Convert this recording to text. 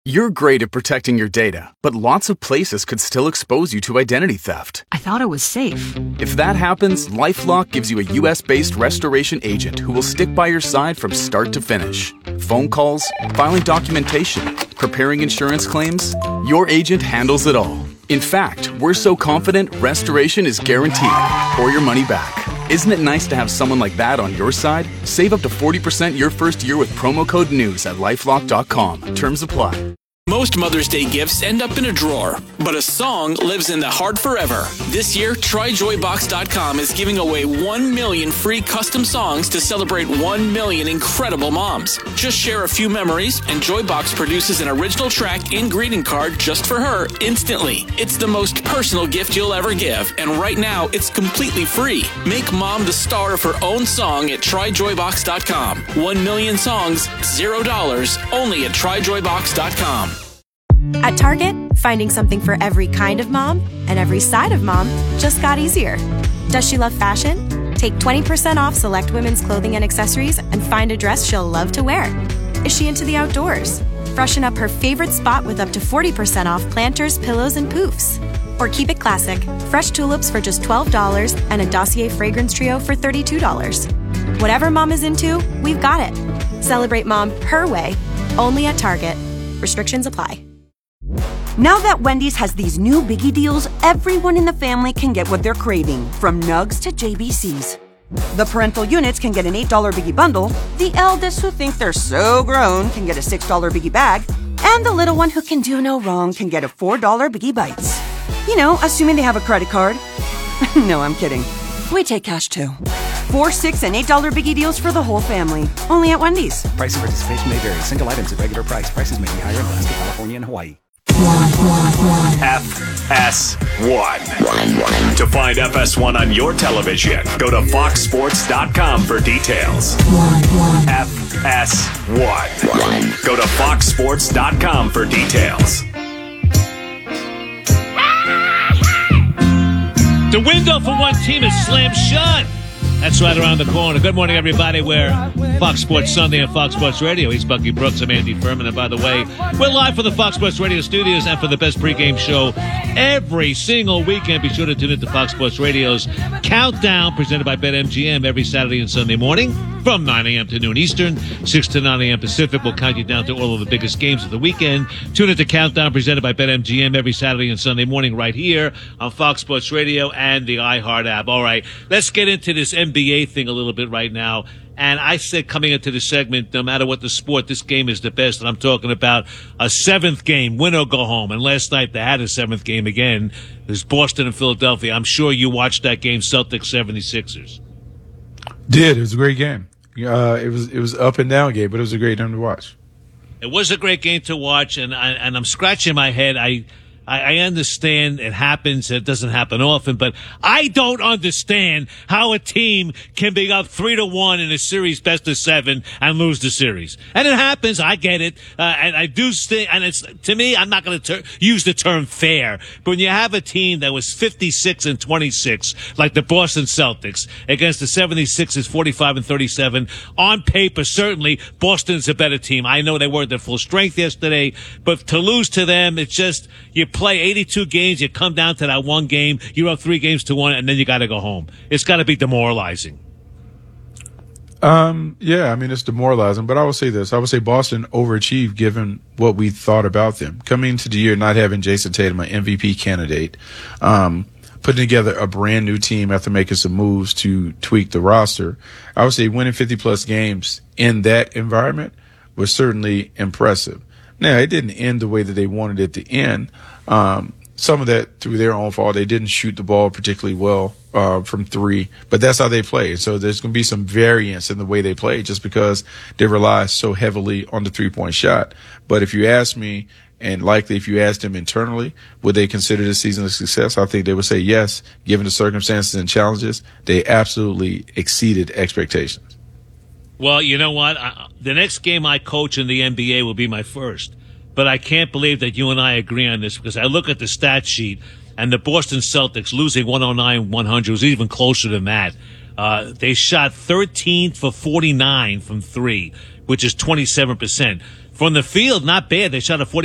You're great at protecting your data, but lots of places could still expose you to identity theft. I thought it was safe. If that happens, LifeLock gives you a US-based restoration agent who will stick by your side from start to finish. Phone calls, filing documentation, preparing insurance claims, your agent handles it all. In fact, we're so confident restoration is guaranteed or your money back. Isn't it nice to have someone like that on your side? Save up to 40% your first year with promo code NEWS at LifeLock.com. Terms apply. Most Mother's Day gifts end up in a drawer, but a song lives in the heart forever. This year, TryJoyBox.com is giving away 1 million free custom songs to celebrate 1 million incredible moms. Just share a few memories, and Joybox produces an original track and greeting card just for her instantly. It's the most personal gift you'll ever give, and right now, it's completely free. Make mom the star of her own song at TryJoyBox.com. 1 million songs, $0, only at TryJoyBox.com. At Target, finding something for every kind of mom and every side of mom just got easier. Does she love fashion? Take 20% off select women's clothing and accessories and find a dress she'll love to wear. Is she into the outdoors? Freshen up her favorite spot with up to 40% off planters, pillows, and poofs. Or keep it classic, fresh tulips for just $12 and a Dossier fragrance trio for $32. Whatever mom is into, we've got it. Celebrate mom her way, only at Target. Restrictions apply. Now that Wendy's has these new biggie deals, everyone in the family can get what they're craving, from nugs to JBCs. The parental units can get an $8 biggie bundle, the eldest who think they're so grown can get a $6 biggie bag, and the little one who can do no wrong can get a $4 biggie bites. You know, assuming they have a credit card. No, I'm kidding. We take cash too. 4, 6, and $8 biggie deals for the whole family. Only at Wendy's. Price and participation may vary. Single items at regular price. Prices may be higher in Alaska, California, and Hawaii. FS1. To find FS1 on your television, go to foxsports.com for details. FS1. Go to foxsports.com for details. The window for one team is slammed shut. That's right around the corner. Good morning, everybody. We're Fox Sports Sunday and Fox Sports Radio. He's Bucky Brooks. I'm Andy Furman. And by the way, we're live for the Fox Sports Radio studios and for the best pregame show every single weekend. Be sure to tune into Fox Sports Radio's Countdown, presented by BetMGM, every Saturday and Sunday morning from 9 a.m. to noon Eastern, 6 to 9 a.m. Pacific. We'll count you down to all of the biggest games of the weekend. Tune into Countdown, presented by BetMGM, every Saturday and Sunday morning right here on Fox Sports Radio and the iHeart app. All right, let's get into this NBA thing a little bit right now. And I said coming into the segment, no matter what the sport, this game is the best. And I'm talking about a seventh game, win or go home. And last night they had a seventh game again. It was Boston and Philadelphia. I'm sure you watched that game, Celtics 76ers. Did. It was a great game. It was up and down game, but it was a great game to watch. It was a great game to watch, and I'm scratching my head. I understand it happens. It doesn't happen often, but I don't understand how a team can be up 3-1 in a series best of 7 and lose the series. And it happens. I get it. And I do think, and it's, to me, I'm not going to use the term fair, but when you have a team that was 56-26, like the Boston Celtics, against the 76ers 45-37, on paper, certainly Boston's a better team. I know they weren't at full strength yesterday, but to lose to them, it's just, you play 82 games, you come down to that one game, you're up 3-1, and then you got to go home. It's got to be demoralizing. Yeah, I mean, it's demoralizing, but I will say this. I would say Boston overachieved given what we thought about them. Coming into the year, not having Jason Tatum, an MVP candidate, putting together a brand new team after making some moves to tweak the roster. I would say winning 50-plus games in that environment was certainly impressive. Now, it didn't end the way that they wanted it to end. Some of that through their own fault. They didn't shoot the ball particularly well from 3, but that's how they play. So there's going to be some variance in the way they play just because they rely so heavily on the three-point shot. But if you ask me, and likely if you asked them internally, would they consider this season a success? I think they would say yes, given the circumstances and challenges. They absolutely exceeded expectations. Well, you know what? The next game I coach in the NBA will be my first. But I can't believe that you and I agree on this because I look at the stat sheet and the Boston Celtics losing 109-100 was even closer than that. They shot 13 for 49 from 3, which is 27%. From the field, not bad. They shot a 40